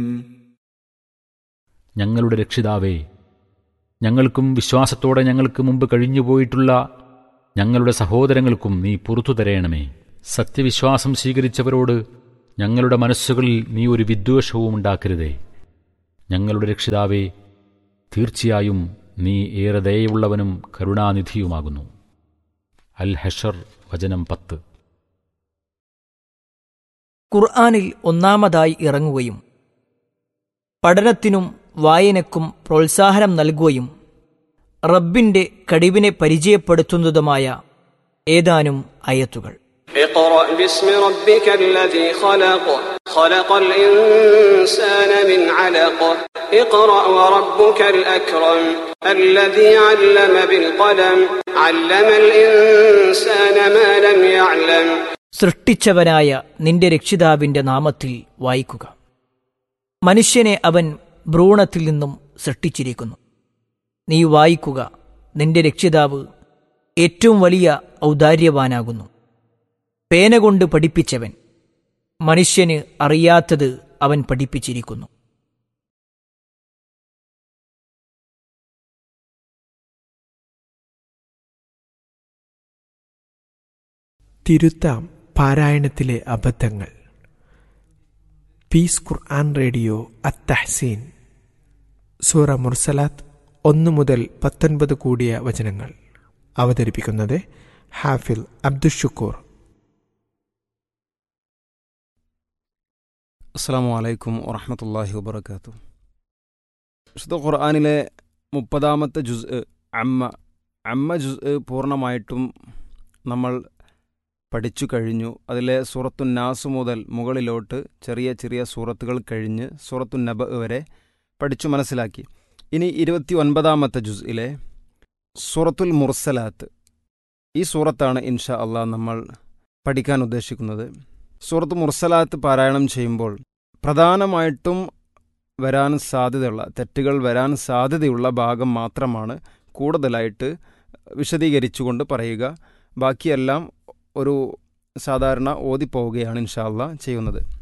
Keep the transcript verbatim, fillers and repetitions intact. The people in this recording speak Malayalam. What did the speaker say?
ഞങ്ങളുടെ രക്ഷിതാവേ, ഞങ്ങൾക്കും വിശ്വാസത്തോടെ ഞങ്ങൾക്ക് മുമ്പ് കഴിഞ്ഞുപോയിട്ടുള്ള ഞങ്ങളുടെ സഹോദരങ്ങൾക്കും നീ പുറത്തു തരേണമേ. സത്യവിശ്വാസം സ്വീകരിച്ചവരോട് ഞങ്ങളുടെ മനസ്സുകളിൽ നീ ഒരു വിദ്വേഷവും ഉണ്ടാക്കരുതേ. ഞങ്ങളുടെ രക്ഷിതാവേ, തീർച്ചയായും നീ ഏറെ ദയയുള്ളവനും കരുണാനിധിയുമാകുന്നു. അൽ ഹഷർ വചനം പത്ത്. ഖുർആനിൽ ഒന്നാമതായി ഇറങ്ങുകയും പഠനത്തിനും വായനക്കും പ്രോത്സാഹനം നൽകുകയും റബ്ബിന്റെ കഴിവിനെ പരിചയപ്പെടുത്തുന്നതുമായ ഏതാനും അയത്തുകൾ. اقرأ باسم ربك الذي خلق خلق الإنسان من علق اقرأ وربك الأكرم الذي علم بالقلم علم الإنسان ما لم يعلم. സൃഷ്ടിച്ചവനായ നിന്റെ രക്ഷിതാവിന്റെ നാമത്തിൽ വായിക്കുക. മനുഷ്യനെ അവൻ ഭ്രൂണത്തിൽ നിന്നും സൃഷ്ടിച്ചിരിക്കുന്നു. നീ വായിക്കുക, നിന്റെ രക്ഷിതാവ് ഏറ്റവും വലിയ ഔദാര്യവാനാകുന്നു. പേന കൊണ്ട് പഠിപ്പിച്ചവൻ, മനുഷ്യന് അറിയാത്തത് അവൻ പഠിപ്പിച്ചിരിക്കുന്നു. തിരുത്താം പാരായണത്തിലെ അബദ്ധങ്ങൾ. പീസ് ഖുർആൻ റേഡിയോ അത്തഹ്സീൻ. സൂറ മുർസലാത്ത് ഒന്ന് മുതൽ പത്തൊൻപത് കൂടിയ വചനങ്ങൾ. അവതരിപ്പിക്കുന്നത് ഹാഫിൽ അബ്ദുഷുക്കൂർ. അസ്സലാമു അലൈക്കും വറഹ്മത്തുള്ളാഹി വബറകാതുഹു. വിശുദ്ധ ഖുർആനിലെ മുപ്പതാമത്തെ ജുസ് അമ്മ അമ്മ ജുസ് പൂർണ്ണമായിട്ടും നമ്മൾ പഠിച്ചു കഴിഞ്ഞു. അതിലെ സൂറത്തു നാസ് മുതൽ മുകളിലോട്ട് ചെറിയ ചെറിയ സൂറത്തുകൾ കഴിഞ്ഞ് സൂറത്തു നബ വരെ പഠിച്ചു മനസ്സിലാക്കി. ഇനി ഇരുപത്തി ഒൻപതാമത്തെ ജുസിലെ സൂറത്തുൽ മുർസലാത്ത്, ഈ സൂറത്താണ് ഇൻഷാ അള്ളാഹ് നമ്മൾ പഠിക്കാൻ ഉദ്ദേശിക്കുന്നത്. സൂറത്ത് മുർസലാത്ത് പാരായണം ചെയ്യുമ്പോൾ പ്രധാനമായിട്ടും വരാൻ സാധ്യതയുള്ള തെറ്റുകൾ വരാൻ സാധ്യതയുള്ള ഭാഗം മാത്രമാണ് കൂടുതലായിട്ട് വിശദീകരിച്ചുകൊണ്ട് പറയുക. ബാക്കിയെല്ലാം ഒരു സാധാരണ ഓതിപ്പോവുകയാണ് ഇൻഷാ അള്ളാഹ് ചെയ്യുന്നത്.